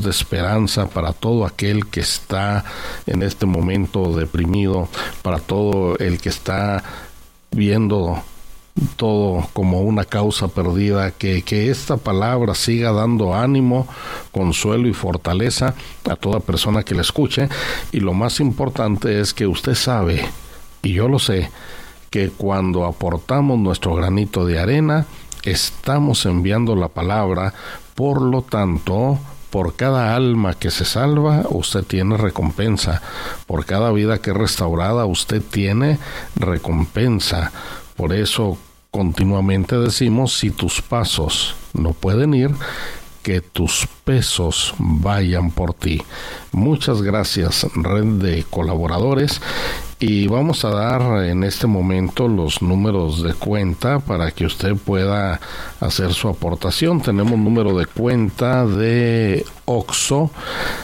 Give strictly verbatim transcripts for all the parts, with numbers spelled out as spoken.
de esperanza para todo aquel que está en este momento deprimido, para todo el que está viendo todo como una causa perdida, que, que esta palabra siga dando ánimo, consuelo y fortaleza a toda persona que la escuche. Y lo más importante es que usted sabe, y yo lo sé, que cuando aportamos nuestro granito de arena, estamos enviando la palabra. Por lo tanto, por cada alma que se salva, usted tiene recompensa. Por cada vida que es restaurada, usted tiene recompensa. Por eso continuamente decimos, si tus pasos no pueden ir, que tus pesos vayan por ti. Muchas gracias, red de colaboradores. Y vamos a dar en este momento los números de cuenta para que usted pueda hacer su aportación. Tenemos número de cuenta de Oxxo,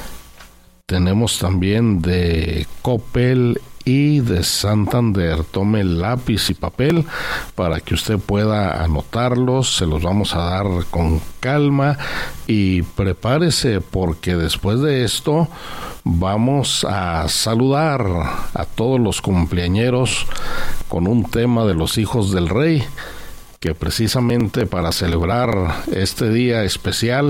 tenemos también de Coppel y de Santander. Tome lápiz y papel para que usted pueda anotarlos. Se los vamos a dar con calma y prepárese, porque después de esto vamos a saludar a todos los cumpleañeros con un tema de los hijos del rey, que precisamente para celebrar este día especial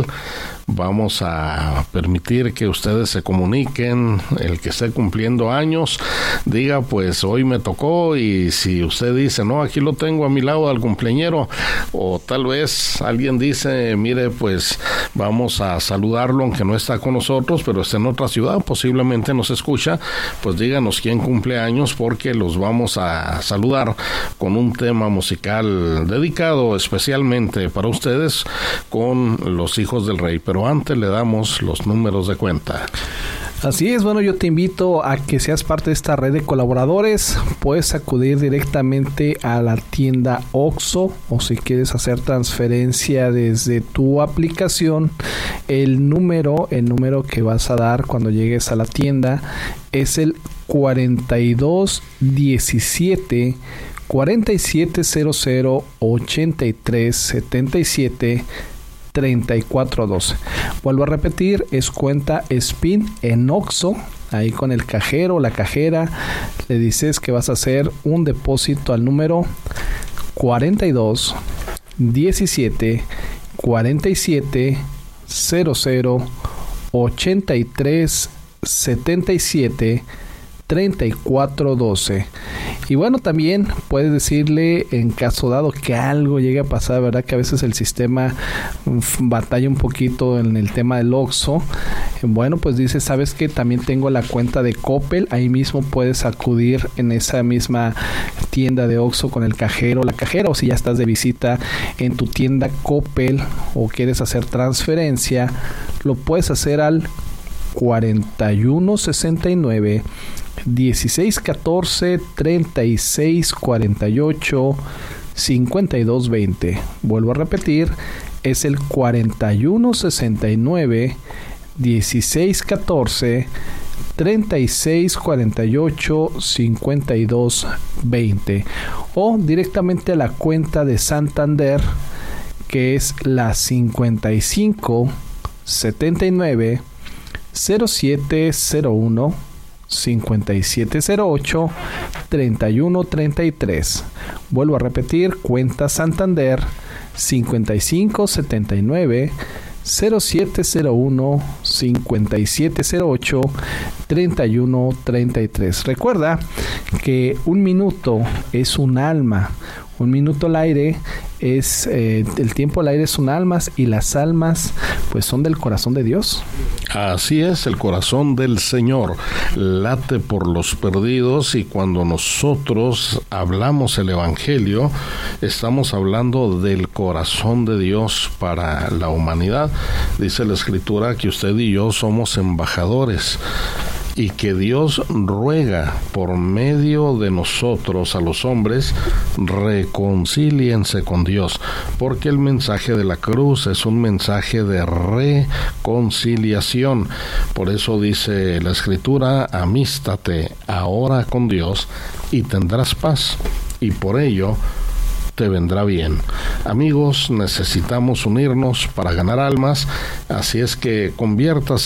vamos a permitir que ustedes se comuniquen. El que esté cumpliendo años diga, pues hoy me tocó, y si usted dice, no, aquí lo tengo a mi lado al cumpleañero, o tal vez alguien dice, mire, pues vamos a saludarlo aunque no está con nosotros, pero está en otra ciudad, posiblemente nos escucha, pues díganos quién cumple años, porque los vamos a saludar con un tema musical dedicado especialmente para ustedes con los hijos del rey. Pero antes le damos los números de cuenta. Así es, bueno, yo te invito a que seas parte de esta red de colaboradores. Puedes acudir directamente a la tienda Oxxo, o si quieres hacer transferencia desde tu aplicación, el número, el número que vas a dar cuando llegues a la tienda es el cuarenta y dos diecisiete cuarenta y siete cero cero ochenta y tres setenta y siete treinta y cuatro doce. Vuelvo a repetir, es cuenta SPIN en Oxxo. Ahí con el cajero o la cajera le dices que vas a hacer un depósito al número cuarenta y dos diecisiete cuarenta y siete cero cero ochenta y tres setenta y siete treinta y cuatro doce. Y bueno, también puedes decirle, en caso dado que algo llegue a pasar, verdad que a veces el sistema batalla un poquito en el tema del Oxxo, bueno, pues dice, sabes que también tengo la cuenta de Coppel. Ahí mismo puedes acudir en esa misma tienda de Oxxo con el cajero, la cajera, o si ya estás de visita en tu tienda Coppel o quieres hacer transferencia, lo puedes hacer al cuarenta y uno sesenta y nueve dieciséis catorce treinta y seis cuarenta y ocho cincuenta y dos veinte. Vuelvo a repetir, es el cuarenta y uno sesenta y nueve dieciséis catorce treinta y seis cuarenta y ocho cincuenta y dos veinte, o directamente a la cuenta de Santander, que es la cincuenta y cinco setenta y nueve cero siete cero uno cincuenta y siete cero ocho treinta y uno treinta y tres. Vuelvo a repetir, cuenta Santander cincuenta y cinco setenta y nueve cero siete cero uno cincuenta y siete cero ocho treinta y uno treinta y tres. Recuerda que un minuto es un alma. Un minuto al aire es eh, el tiempo al aire son almas, y las almas pues son del corazón de Dios. Así es, el corazón del Señor late por los perdidos, y cuando nosotros hablamos el Evangelio, estamos hablando del corazón de Dios para la humanidad. Dice la Escritura que usted y yo somos embajadores, y que Dios ruega por medio de nosotros a los hombres, reconcíliense con Dios, porque el mensaje de la cruz es un mensaje de reconciliación. Por eso dice la Escritura, amístate ahora con Dios y tendrás paz. Y por ello, te vendrá bien. Amigos, necesitamos unirnos para ganar almas, así es que conviértase